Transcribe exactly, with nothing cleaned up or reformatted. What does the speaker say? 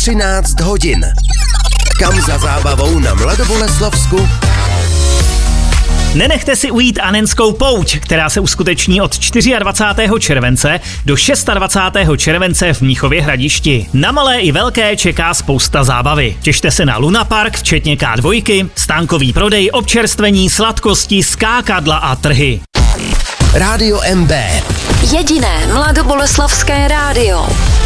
třináct hodin. Kam za zábavou na Mladoboleslavsku? Nenechte si ujít Annenskou pouť, která se uskuteční od dvacátého čtvrtého července do dvacátého šestého července v Mnichově Hradišti. Na malé i velké čeká spousta zábavy. Těšte se na Luna Park, včetně ká dva, stánkový prodej, občerstvení, sladkosti, skákadla a trhy. Rádio M B. Jediné mladoboleslavské rádio.